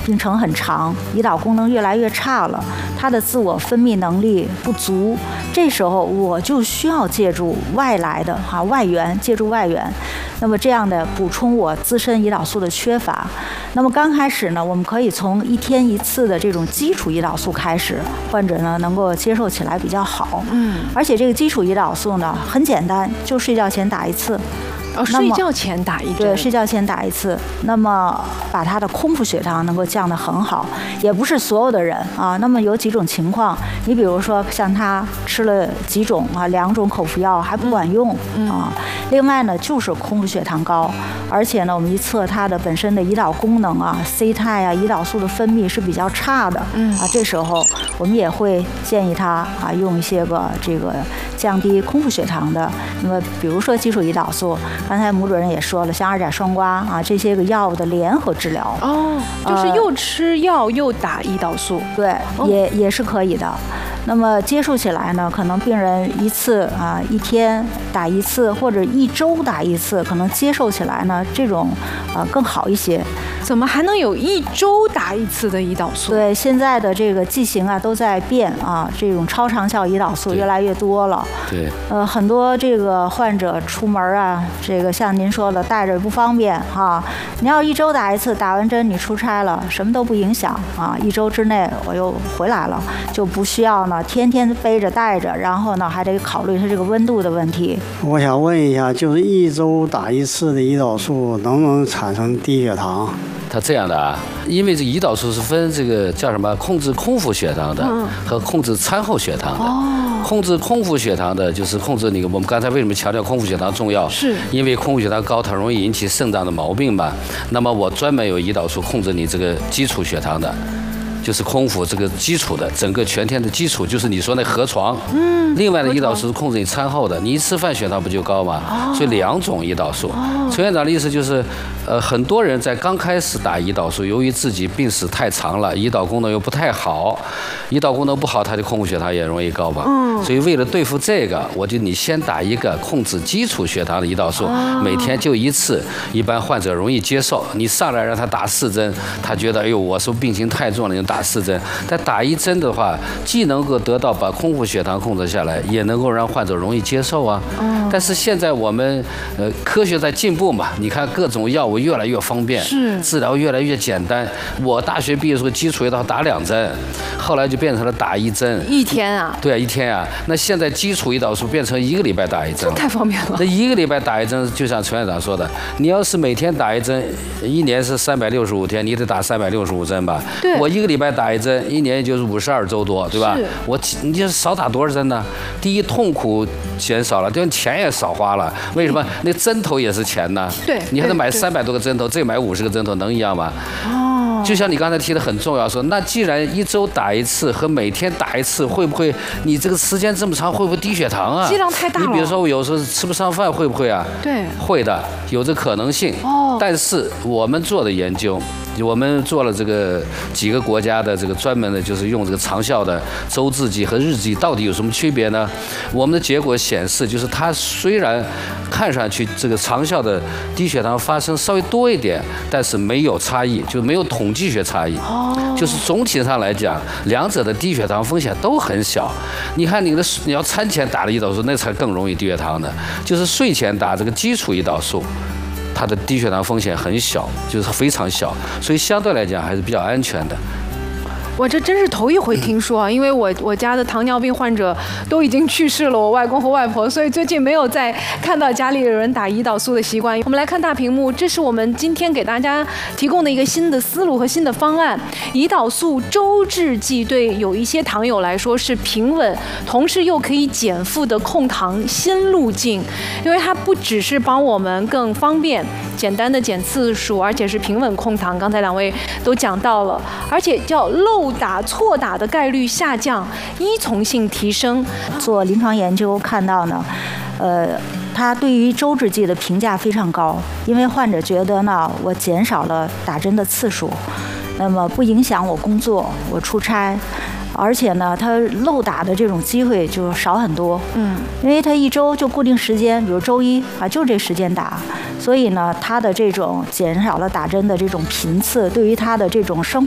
病程很长，胰岛功能越来越差了，他的自我分泌能力不足，这时候我就需要借助外来的外援，借助外援，那么这样的补充我自身胰岛素的缺乏。那么刚开始呢，我们可以从1天1次的这种基础胰岛素开始，患者呢能够接受起来比较好。而且这个基础胰岛素呢很简单，就睡觉前打1次。 睡觉前打1针。 对，睡觉前打1次，那么把他的空腹血糖能够降得很好。也不是所有的人啊，那么有几种情况，你比如说像他吃了几种2种口服药还不管用啊。另外呢，就是空腹血糖高，而且呢，我们一测他的本身的胰岛功能C 肽胰岛素的分泌是比较差的这时候我们也会建议他用一些个这个降低空腹血糖的。那么比如说基础胰岛素。刚才穆主任也说了，像2甲双胍这些个药物的联合治疗就是又吃药又打胰岛素， 对，也是可以的。那么接受起来呢，可能病人1次1天打1次，或者1周打1次，可能接受起来呢这种更好一些。 怎么还能有1周打1次的胰岛素？ 对，现在的这个剂型都在变这种超长效胰岛素越来越多了。 对， 很多这个患者出门这个像您说的带着不方便你要1周打1次，打完针你出差了，什么都不影响1周之内我又回来了，就不需要呢天天背着带着，然后呢还得考虑它这个温度的问题。 我想问一下，就是1周打1次的胰岛素能不能产生低血糖？ 它这样的因为这胰岛素是分这个叫什么控制空腹血糖的和控制餐后血糖的。控制空腹血糖的就是控制那个我们刚才为什么强调空腹血糖重要？ 是因为空腹血糖高，它容易引起肾脏的毛病嘛。那么我专门有胰岛素控制你这个基础血糖的。就是空腹这个基础的，整个全天的基础，就是你说那河床。另外的胰岛素是控制你餐后的，你一吃饭血糖不就高吗？所以2种胰岛素。陈院长的意思就是，很多人在刚开始打胰岛素，由于自己病史太长了，胰岛功能又不太好，胰岛功能不好，他的空腹血糖也容易高嘛。所以为了对付这个，你先打一个控制基础血糖的胰岛素，每天就1次，一般患者容易接受。你上来让他打4针，他觉得哎呦，我说病情太重了，你打4针。但打1针的话，既能够得到把空腹血糖控制下来，也能够让患者容易接受啊。但是现在我们科学在进步嘛，你看各种药物越来越方便，治疗越来越简单。我大学毕业时候基础胰岛打2针，后来就变成了打1针。 1天啊？ 对啊，1天啊。那现在基础胰岛素变成1个礼拜打1针了， 太方便了。 那1个礼拜打1针，就像陈院长说的，你要是每天打1针，1年是365天，你得打365针吧？ 对。 我1个礼拜打1针，1年就是52周多，对吧？你就少打多少针呢？第一，痛苦减少了，第二，钱也少花了。为什么？那针头也是钱呢？ 对。 你还得买300多个针头，这买50个针头，能一样吗？就像你刚才提的很重要，说那既然1周打1次和每天打1次，会不会你这个时间这么长，会不会低血糖啊？ 剂量太大了。 你比如说我有时候吃不上饭，会不会啊？ 对， 会的，有这可能性。但是我们做的研究，我们做了这个几个国家的这个专门的，就是用这个长效的周制剂和日剂到底有什么区别呢？我们的结果显示，就是它虽然看上去这个长效的低血糖发生稍微多一点，但是没有差异，就没有统计学差异。就是总体上来讲，两者的低血糖风险都很小。你看你要餐前打的胰岛素，那才更容易低血糖的，就是睡前打这个基础胰岛素。它的低血糖风险很小，就是非常小，所以相对来讲还是比较安全的。 我这真是头一回听说啊，因为我家的糖尿病患者都已经去世了，我外公和外婆，所以最近没有再看到家里有人打胰岛素的习惯。我们来看大屏幕，这是我们今天给大家提供的一个新的思路和新的方案。胰岛素周制剂对有一些糖友来说是平稳，同时又可以减负的控糖新路径，因为它不只是帮我们更方便简单的减次数，而且是平稳控糖，刚才2位都讲到了，而且叫漏打错打的概率下降，依从性提升。 做临床研究看到呢，它对于周制剂的评价非常高，因为患者觉得呢，我减少了打针的次数，那么不影响我工作，我出差。而且呢，它漏打的这种机会就少很多。因为它1周就固定时间，比如周1就这时间打，所以呢，它的这种减少了打针的这种频次，对于它的这种生